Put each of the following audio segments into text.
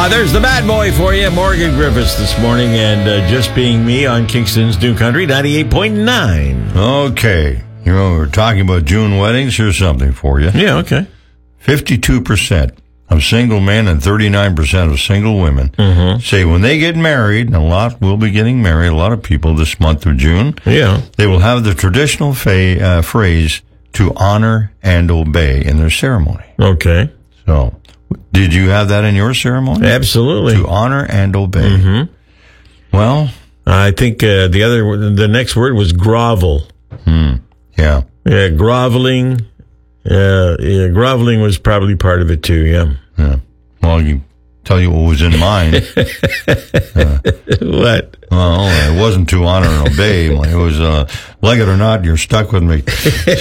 There's the bad boy for you, Morgan Griffiths this morning, and Just Being Me on Kingston's New Country 98.9. Okay. You know, we're talking about June weddings. Here's something for you. Yeah, okay. 52% of single men and 39% of single women say when they get married, and a lot will be getting married, a lot of people this month of June, they will have the traditional phrase to honor and obey in their ceremony. Okay. So, did you have that in your ceremony? Absolutely. To honor and obey. Well, I think the next word was grovel. Yeah. Yeah, groveling. Groveling was probably part of it too, yeah. Well, tell you what was in mine. What? Well, it wasn't to honor and obey. It was, like it or not, you're stuck with me.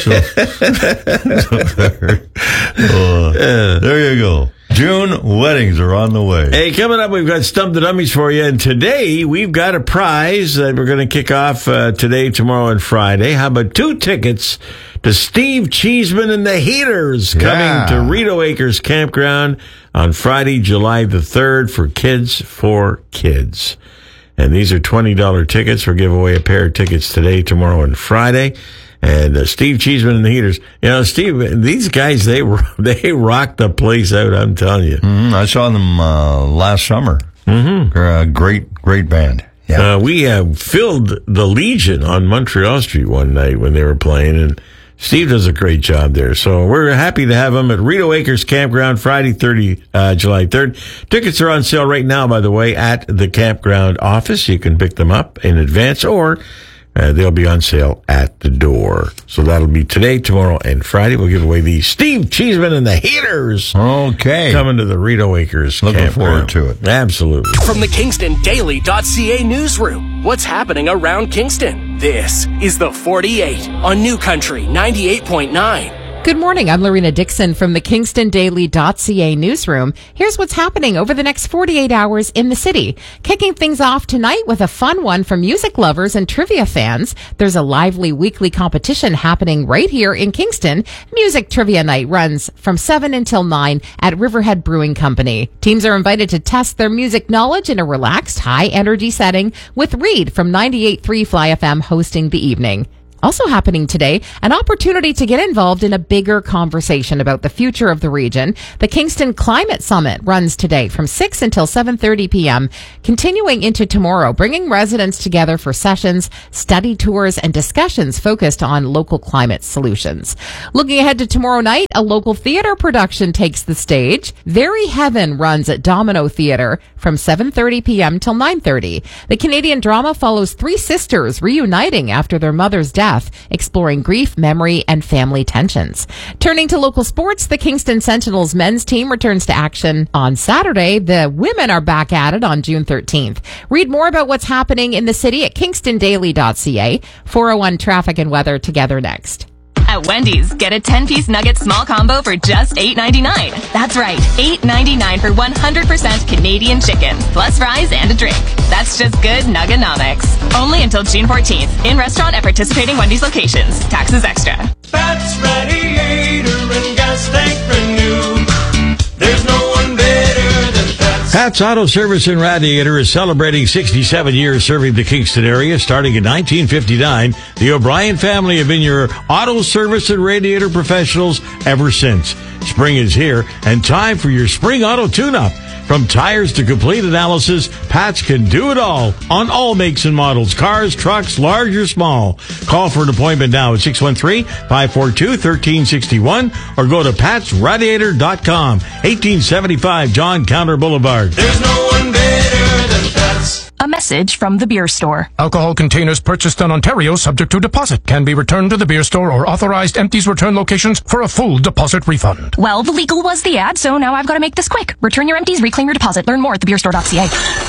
There you go. June weddings are on the way. Hey, coming up, we've got Stump the Dummies for you. And today, we've got a prize that we're going to kick off today, tomorrow, and Friday. How about 2 tickets to Steve Cheeseman and the Heaters coming to Rito Acres Campground on Friday, July the 3rd for Kids for Kids. And these are $20 tickets. We'll give away a pair of tickets today, tomorrow, and Friday. And Steve Cheeseman and the Heaters. You know, Steve, these guys, they rocked the place out, I'm telling you. I saw them last summer. They're a great band. Yeah. We filled the Legion on Montreal Street one night when they were playing, and Steve does a great job there. So we're happy to have him at Rito Acres Campground Friday, July 3rd. Tickets are on sale right now, by the way, at the campground office. You can pick them up in advance, or they'll be on sale at the door. So that'll be today, tomorrow, and Friday. We'll give away the Steve Cheeseman and the Heaters. Okay. Coming to the Rito Acres Looking Campground. forward to it. Absolutely. From the KingstonDaily.ca newsroom, what's happening around Kingston? This is the 48 on New Country 98.9. Good morning. I'm Lorena Dixon from the KingstonDaily.ca newsroom. Here's what's happening over the next 48 hours in the city. Kicking things off tonight with a fun one for music lovers and trivia fans. There's a lively weekly competition happening right here in Kingston. Music Trivia Night runs from 7 until 9 at Riverhead Brewing Company. Teams are invited to test their music knowledge in a relaxed, high-energy setting with Reed from 98.3 Fly FM hosting the evening. Also happening today, an opportunity to get involved in a bigger conversation about the future of the region. The Kingston Climate Summit runs today from 6 until 7:30 p.m., continuing into tomorrow, bringing residents together for sessions, study tours, and discussions focused on local climate solutions. Looking ahead to tomorrow night, a local theater production takes the stage. Very Heaven runs at Domino Theater from 7:30 p.m. till 9:30. The Canadian drama follows 3 sisters reuniting after their mother's death, exploring grief, memory, and family tensions. Turning to local sports, the Kingston Sentinels men's team returns to action on Saturday. The women are back at it on June 13th. Read more about what's happening in the city at KingstonDaily.ca. 401 traffic and weather together next. At Wendy's, get a 10-piece nugget small combo for just $8.99. That's right, $8.99 for 100% Canadian chicken, plus fries and a drink. That's just good Nuggenomics. Only until June 14th. In restaurant at participating Wendy's locations. Taxes extra. Pat's Radiator and Gas Tank Renew. There's no one better than Pat's. Pat's Auto Service and Radiator is celebrating 67 years serving the Kingston area. Starting in 1959, the O'Brien family have been your auto service and radiator professionals ever since. Spring is here, and time for your spring auto tune-up. From tires to complete analysis, Pat's can do it all on all makes and models, cars, trucks, large or small. Call for an appointment now at 613-542-1361 or go to patsradiator.com, 1875 John Counter Boulevard. There's no one better than Pat's. A message from the beer store. Alcohol containers purchased in Ontario subject to deposit can be returned to the beer store or authorized empties return locations for a full deposit refund. Well, the legal was the ad, so now I've got to make this quick. Return your empties, reclaim your deposit. Learn more at thebeerstore.ca.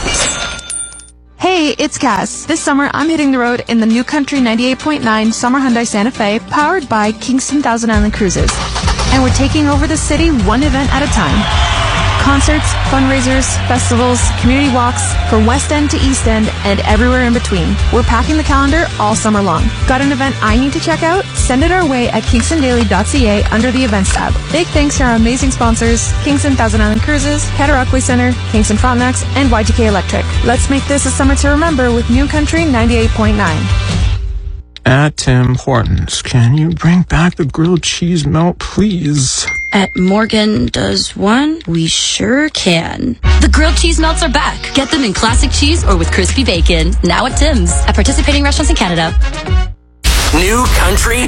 Hey, it's Cass. This summer, I'm hitting the road in the New Country 98.9 Summer Hyundai Santa Fe, powered by Kingston Thousand Island Cruises. And we're taking over the city one event at a time. concerts, fundraisers, festivals, community walks, from West End to East End, and everywhere in between. We're packing the calendar all summer long. Got an event I need to check out? Send it our way at kingstondaily.ca under the Events tab. Big thanks to our amazing sponsors, Kingston Thousand Island Cruises, Cataraqui Center, Kingston Frontenacs, and YGK Electric. Let's make this a summer to remember with New Country 98.9. At Tim Hortons, can you bring back the grilled cheese melt, please? At Morgan Does One, we sure can. The grilled cheese melts are back. Get them in classic cheese or with crispy bacon. Now at Tim's. At participating restaurants in Canada. New Country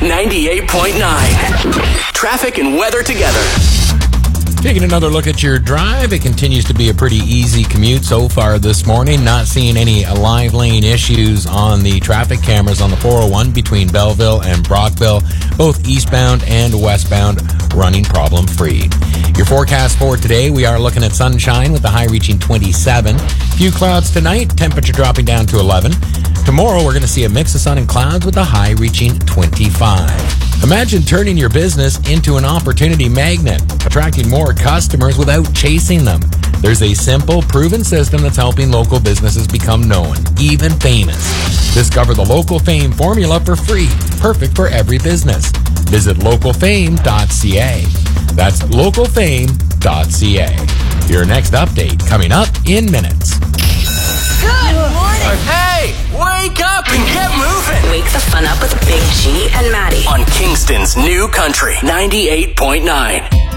98.9. Traffic and weather together. Taking another look at your drive, it continues to be a pretty easy commute so far this morning. Not seeing any live lane issues on the traffic cameras on the 401 between Belleville and Brockville, both eastbound and westbound running problem-free. Your forecast for today, we are looking at sunshine with the high reaching 27. Few clouds tonight, temperature dropping down to 11. Tomorrow, we're going to see a mix of sun and clouds with a high reaching 25. Imagine turning your business into an opportunity magnet, attracting more customers without chasing them. There's a simple, proven system that's helping local businesses become known, even famous. Discover the Local Fame formula for free, perfect for every business. Visit localfame.ca. That's localfame.ca. Your next update coming up in minutes. Good morning. Hey, wake up and get moving. Wake the fun up with Big G and Maddie on Kingston's New Country 98.9.